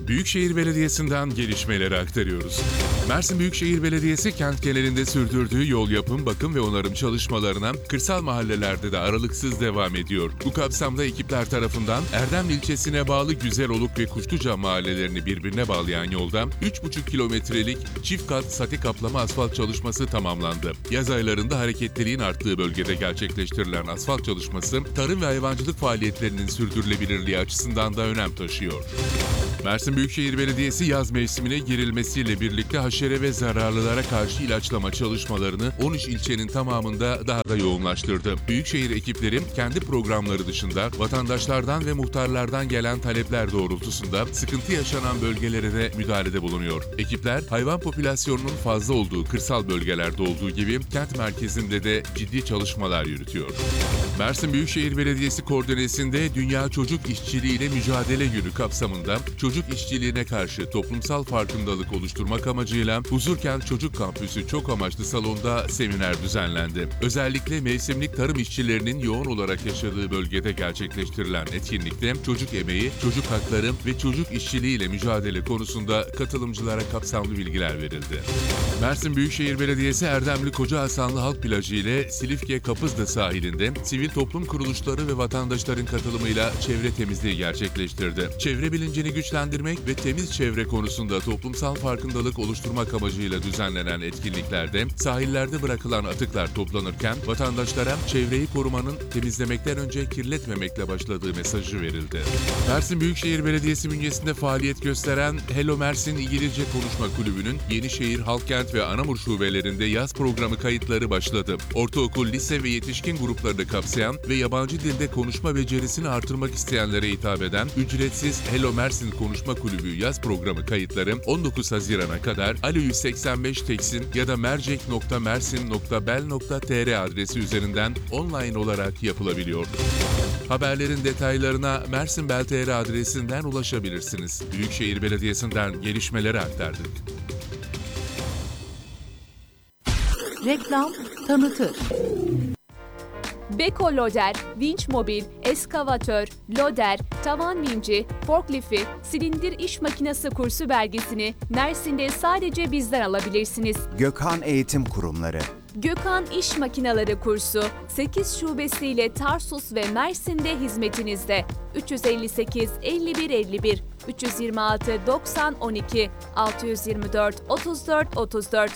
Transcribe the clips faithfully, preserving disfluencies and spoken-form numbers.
Büyükşehir Belediyesi'nden gelişmeleri aktarıyoruz. Mersin Büyükşehir Belediyesi kent genelinde sürdürdüğü yol yapım, bakım ve onarım çalışmalarına kırsal mahallelerde de aralıksız devam ediyor. Bu kapsamda ekipler tarafından Erdemli ilçesine bağlı Güzeloluk ve Kuşluca mahallelerini birbirine bağlayan yolda üç buçuk kilometrelik çift kat sati kaplama asfalt çalışması tamamlandı. Yaz aylarında hareketliliğin arttığı bölgede gerçekleştirilen asfalt çalışması, tarım ve hayvancılık faaliyetlerinin sürdürülebilirliği açısından da önem taşıyor. Mersin Büyükşehir Belediyesi yaz mevsimine girilmesiyle birlikte haşere ve zararlılara karşı ilaçlama çalışmalarını on üç ilçenin tamamında daha da yoğunlaştırdı. Büyükşehir ekipleri kendi programları dışında vatandaşlardan ve muhtarlardan gelen talepler doğrultusunda sıkıntı yaşanan bölgelere de müdahalede bulunuyor. Ekipler hayvan popülasyonunun fazla olduğu kırsal bölgelerde olduğu gibi kent merkezinde de ciddi çalışmalar yürütüyor. Mersin Büyükşehir Belediyesi koordinesinde Dünya Çocuk İşçiliği ile Mücadele Günü kapsamında çocuk işçiliğine karşı toplumsal farkındalık oluşturmak amacıyla Huzurkent Çocuk Kampüsü Çok Amaçlı Salon'da seminer düzenlendi. Özellikle mevsimlik tarım işçilerinin yoğun olarak yaşadığı bölgede gerçekleştirilen etkinlikte çocuk emeği, çocuk hakları ve çocuk işçiliği ile mücadele konusunda katılımcılara kapsamlı bilgiler verildi. Mersin Büyükşehir Belediyesi Erdemli Koca Hasanlı Halk Plajı ile Silifke Kapızlı sahilinde sivil toplum kuruluşları ve vatandaşların katılımıyla çevre temizliği gerçekleştirdi. Çevre bilincini güçlendirmek ve temiz çevre konusunda toplumsal farkındalık oluşturmak amacıyla düzenlenen etkinliklerde sahillerde bırakılan atıklar toplanırken vatandaşlara çevreyi korumanın temizlemekten önce kirletmemekle başladığı mesajı verildi. Mersin Büyükşehir Belediyesi bünyesinde faaliyet gösteren Hello Mersin İngilizce Konuşma Kulübü'nün Yenişehir, Halkkent ve Anamur şubelerinde yaz programı kayıtları başladı. Ortaokul, lise ve yetişkin gruplarını kapsayan ve yabancı dilde konuşma becerisini artırmak isteyenlere hitap eden ücretsiz Hello Mersin Konuşma Kulübü yaz programı kayıtları on dokuz Haziran'a kadar alo yüz seksen beş Teksin ya da mercek nokta mersin nokta bel nokta tr adresi üzerinden online olarak yapılabiliyor. Haberlerin detaylarına Mersin Bel nokta tr adresinden ulaşabilirsiniz. Büyükşehir Belediyesi'nden gelişmeleri aktardık. Reklam tanıtır. Beko Loader, vinç mobil, eskavatör, loader, tavan vinci, forklifti, silindir iş makinesi kursu belgesini Mersin'de sadece bizden alabilirsiniz. Gökhan Eğitim Kurumları. Gökhan İş Makineleri kursu sekiz şubesiyle Tarsus ve Mersin'de hizmetinizde. üç yüz elli sekiz elli bir elli bir, üç yüz yirmi altı doksan on iki, altı yüz yirmi dört otuz dört otuz dört.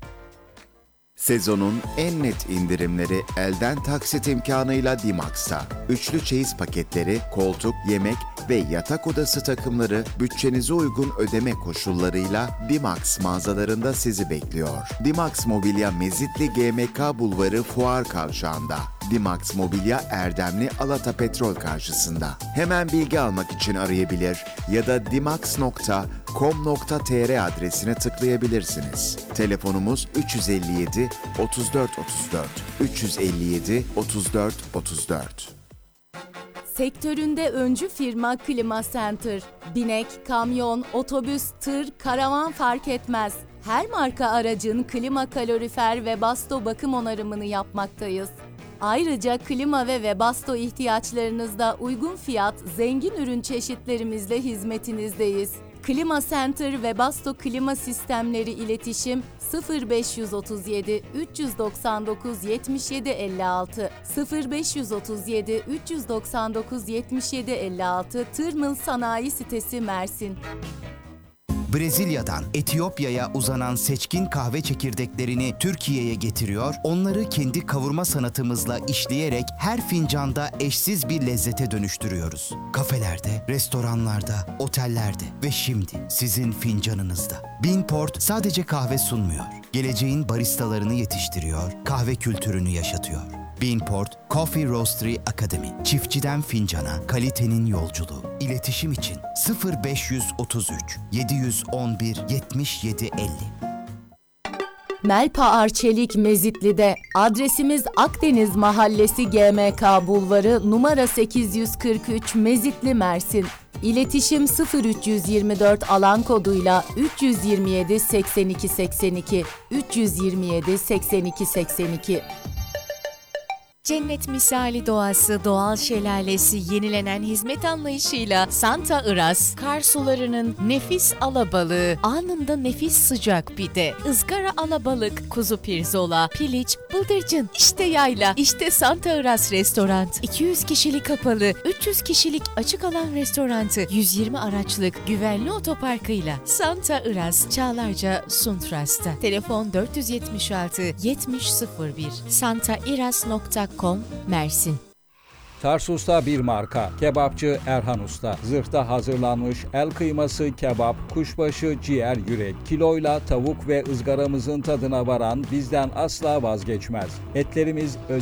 Sezonun en net indirimleri elden taksit imkanıyla Dimax'ta. Üçlü çeyiz paketleri, koltuk, yemek ve yatak odası takımları bütçenize uygun ödeme koşullarıyla Dimax mağazalarında sizi bekliyor. Dimax Mobilya Mezitli G M K Bulvarı Fuar Kavşağı'nda. Dimax Mobilya Erdemli Alata Petrol karşısında. Hemen bilgi almak için arayabilir ya da dimax nokta com nokta tr adresine tıklayabilirsiniz. Telefonumuz üç yüz elli yedi otuz dört otuz dört, üç yüz elli yedi otuz dört otuz dört. Sektöründe öncü firma Klima Center. Binek, kamyon, otobüs, tır, karavan fark etmez. Her marka aracın klima, kalorifer ve basto bakım onarımını yapmaktayız. Ayrıca klima ve Webasto ihtiyaçlarınızda uygun fiyat, zengin ürün çeşitlerimizle hizmetinizdeyiz. Klima Center ve Webasto Klima Sistemleri iletişim sıfır beş otuz yedi üç doksan dokuz yetmiş yedi elli altı, sıfır beş otuz yedi üç doksan dokuz yetmiş yedi elli altı, Tırmıl Sanayi Sitesi Mersin. Brezilya'dan Etiyopya'ya uzanan seçkin kahve çekirdeklerini Türkiye'ye getiriyor, onları kendi kavurma sanatımızla işleyerek her fincanda eşsiz bir lezzete dönüştürüyoruz. Kafelerde, restoranlarda, otellerde ve şimdi sizin fincanınızda. Beanport sadece kahve sunmuyor, geleceğin baristalarını yetiştiriyor, kahve kültürünü yaşatıyor. Beanport Coffee Roastery Academy. Çiftçiden fincana, kalitenin yolculuğu. İletişim için sıfır beş otuz üç yedi yüz on bir yetmiş yedi elli. Melpa Arçelik Mezitli'de. Adresimiz Akdeniz Mahallesi G M K Bulvarı numara sekiz yüz kırk üç Mezitli Mersin. İletişim sıfır üç yirmi dört alan koduyla üç yüz yirmi yedi seksen iki seksen iki, üç yüz yirmi yedi seksen iki seksen iki. Cennet misali doğası, doğal şelalesi, yenilenen hizmet anlayışıyla Santa Iras, kar sularının nefis alabalığı, anında nefis sıcak pide, ızgara alabalık, kuzu pirzola, piliç, bıldırcın, işte yayla, işte Santa Iras Restoran. iki yüz kişilik kapalı, üç yüz kişilik açık alan restoranı, yüz yirmi araçlık güvenli otoparkıyla Santa Iras, Çağlarca, Suntras'ta. Telefon dört yüz yetmiş altı yetmiş sıfır bir. santairas nokta com Mersin. Tarsus'ta bir marka. Kebapçı Erhan Usta. Zırhta hazırlanmış el kıyması, kebap, kuşbaşı, ciğer, yürek, kiloyla tavuk ve ızgaramızın tadına varan bizden asla vazgeçmez. Etlerimiz